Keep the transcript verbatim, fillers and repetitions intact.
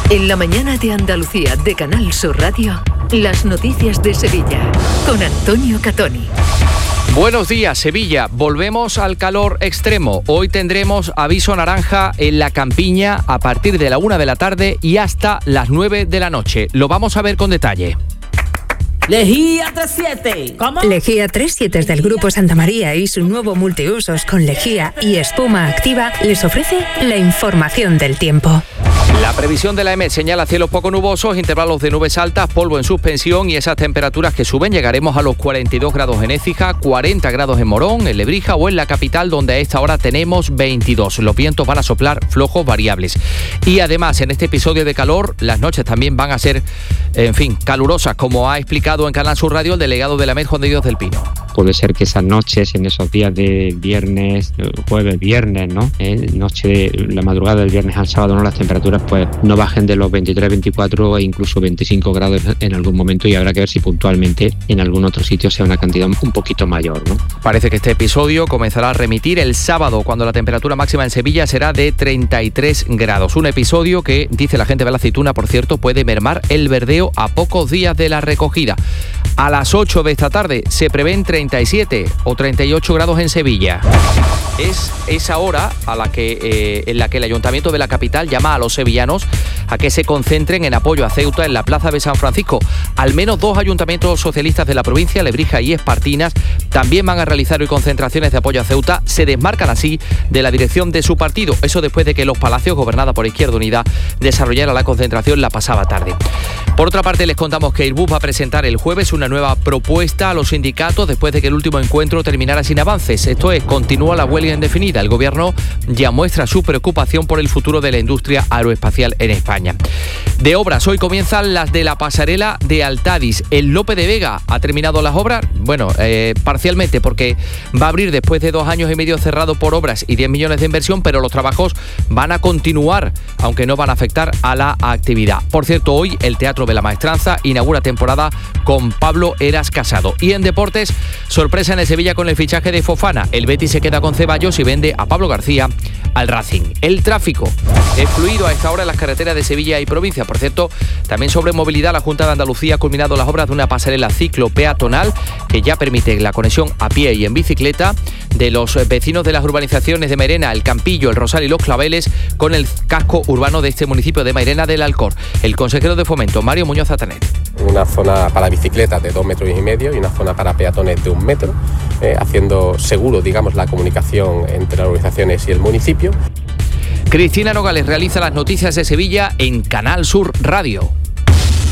En la mañana de Andalucía de Canal Sur Radio, las noticias de Sevilla, con Antonio Catoni. Buenos días, Sevilla. Volvemos al calor extremo. Hoy tendremos aviso naranja en la Campiña a partir de la una de la tarde y hasta las nueve de la noche. Lo vamos a ver con detalle. Lejía tres siete. ¿Cómo? Lejía tres siete del Grupo Santa María y su nuevo multiusos con lejía y espuma activa les ofrece la información del tiempo. La previsión de la E M E T señala cielos poco nubosos, intervalos de nubes altas, polvo en suspensión y esas temperaturas que suben. Llegaremos a los cuarenta y dos grados en Écija, cuarenta grados en Morón, en Lebrija o en la capital, donde a esta hora tenemos veintidós. Los vientos van a soplar flojos variables. Y además, en este episodio de calor, las noches también van a ser, en fin, calurosas, como ha explicado en Canal Sur Radio el delegado de la E M E T, Juan de Dios del Pino. Puede ser que esas noches, en esos días de viernes, jueves, viernes, ¿no? Eh, noche de la madrugada del viernes al sábado, ¿no? Las temperaturas pues no bajen de los veintitrés, veinticuatro e incluso veinticinco grados en algún momento, y habrá que ver si puntualmente en algún otro sitio sea una cantidad un poquito mayor, ¿no? Parece que este episodio comenzará a remitir el sábado, cuando la temperatura máxima en Sevilla será de treinta y tres grados. Un episodio que, dice la gente de la aceituna, por cierto, puede mermar el verdeo a pocos días de la recogida. A las ocho de esta tarde se prevén treinta y siete o treinta y ocho grados en Sevilla. Es esa hora a la que, eh, en la que el Ayuntamiento de la capital llama a los sevillanos a que se concentren en apoyo a Ceuta en la Plaza de San Francisco. Al menos dos ayuntamientos socialistas de la provincia, Lebrija y Espartinas, también van a realizar hoy concentraciones de apoyo a Ceuta. Se desmarcan así de la dirección de su partido. Eso después de que Los Palacios, gobernada por Izquierda Unida, desarrollara la concentración la pasada tarde. Por otra parte, les contamos que Airbus va a presentar el jueves una nueva propuesta a los sindicatos después de que el último encuentro terminara sin avances. Esto es, continúa la huelga indefinida. El gobierno ya muestra su preocupación por el futuro de la industria aeroespacial en España. De obras, hoy comienzan las de la pasarela de Altadis. El Lope de Vega ha terminado las obras, bueno, eh, parcialmente, porque va a abrir después de dos años y medio cerrado por obras y diez millones de inversión, pero los trabajos van a continuar, aunque no van a afectar a la actividad. Por cierto, hoy el Teatro de la Maestranza inaugura temporada con Pablo Eras Casado. Y en deportes, sorpresa en el Sevilla con el fichaje de Fofana. El Betis se queda con Ceballos y vende a Pablo García al Racing. El tráfico es fluido a esta hora en las carreteras de Sevilla y provincia. Por cierto, también sobre movilidad, la Junta de Andalucía ha culminado las obras de una pasarela ciclo-peatonal que ya permite la conexión a pie y en bicicleta de los vecinos de las urbanizaciones de Mairena, El Campillo, El Rosal y Los Claveles con el casco urbano de este municipio de Mairena del Alcor. El consejero de Fomento, Mario Muñoz Atanet. Una zona para bicicletas de dos metros y medio y una zona para peatones de un metro, eh, haciendo seguro, digamos, la comunicación entre las urbanizaciones y el municipio. Cristina Nogales realiza las noticias de Sevilla en Canal Sur Radio.